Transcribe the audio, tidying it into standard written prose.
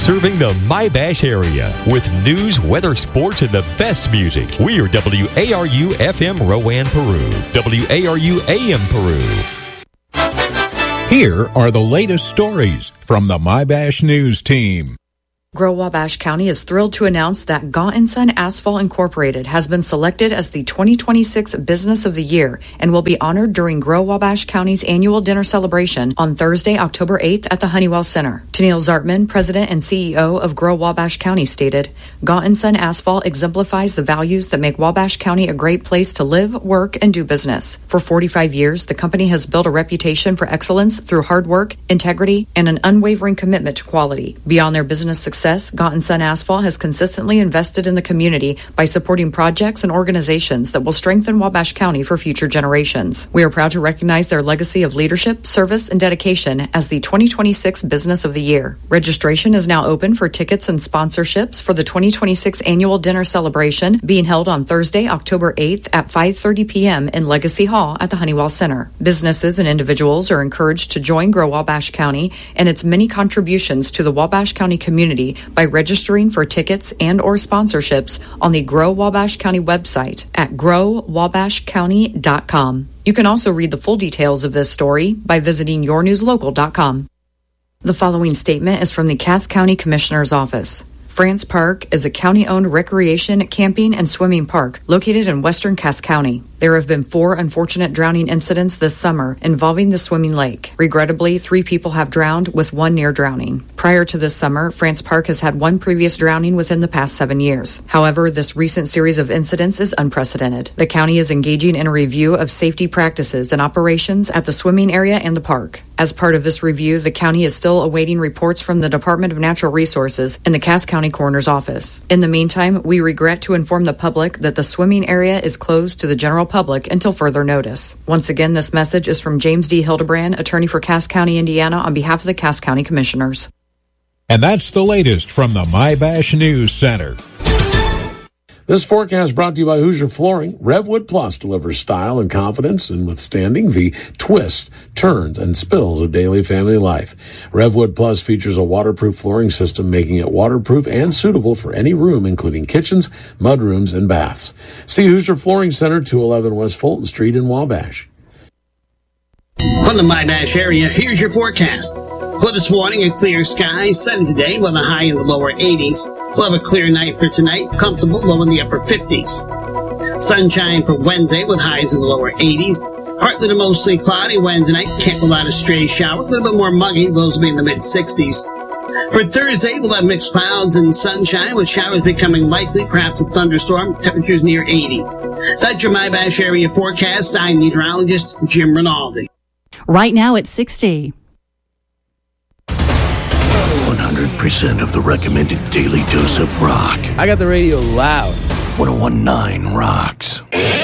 serving the My-Bash area with news, weather, sports, and the best music. We are WARU FM Rowan, Peru. WARU AM Peru. Here are the latest stories from the My-Bash News team. Grow Wabash County is thrilled to announce that Gaunt & Son Asphalt Incorporated has been selected as the 2026 Business of the Year and will be honored during Grow Wabash County's annual dinner celebration on Thursday, October 8th at the Honeywell Center. Tennille Zartman, President and CEO of Grow Wabash County, stated, Gaunt & Son Asphalt exemplifies the values that make Wabash County a great place to live, work, and do business. For 45 years, the company has built a reputation for excellence through hard work, integrity, and an unwavering commitment to quality. Beyond their business success, Gaunt & Son Asphalt has consistently invested in the community by supporting projects and organizations that will strengthen Wabash County for future generations. We are proud to recognize their legacy of leadership, service, and dedication as the 2026 Business of the Year. Registration is now open for tickets and sponsorships for the 2026 annual dinner celebration being held on Thursday, October 8th at 5:30 p.m. in Legacy Hall at the Honeywell Center. Businesses and individuals are encouraged to join Grow Wabash County and its many contributions to the Wabash County community by registering for tickets and or sponsorships on the Grow Wabash County website at growwabashcounty.com. You can also read the full details of this story by visiting yournewslocal.com. The following statement is from the Cass County Commissioner's Office. France Park is a county-owned recreation, camping, and swimming park located in western Cass County. There have been 4 unfortunate drowning incidents this summer involving the swimming lake. Regrettably, 3 people have drowned, with 1 near drowning. Prior to this summer, France Park has had 1 previous drowning within the past 7 years. However, this recent series of incidents is unprecedented. The county is engaging in a review of safety practices and operations at the swimming area and the park. As part of this review, the county is still awaiting reports from the Department of Natural Resources and the Cass County Coroner's Office. In the meantime, we regret to inform the public that the swimming area is closed to the general public until further notice. Once again, this message is from James D. Hildebrand, attorney for Cass County, Indiana, on behalf of the Cass County Commissioners. And that's the latest from the My-Bash News Center. This forecast brought to you by Hoosier Flooring. Revwood Plus delivers style and confidence in withstanding the twists, turns, and spills of daily family life. Revwood Plus features a waterproof flooring system, making it waterproof and suitable for any room, including kitchens, mudrooms, and baths. See Hoosier Flooring Center, 211 West Fulton Street in Wabash. From the My-Bash area, here's your forecast. For this morning, a clear sky, sunny today with a high in the lower 80s. We'll have a clear night for tonight, comfortable low in the upper 50s. Sunshine for Wednesday with highs in the lower 80s. Partly to mostly cloudy Wednesday night, can't rule out a stray shower, a little bit more muggy, lows will be in the mid-60s. For Thursday, we'll have mixed clouds and sunshine, with showers becoming likely, perhaps a thunderstorm, temperatures near 80. That's your My-Bash area forecast. I'm meteorologist Jim Rinaldi. Right now it's 60. 100% of the recommended daily dose of rock. I got the radio loud. 1019 rocks.